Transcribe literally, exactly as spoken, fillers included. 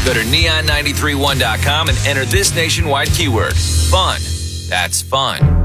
Go to neon nine three one dot com and enter this nationwide keyword. Fun. That's fun.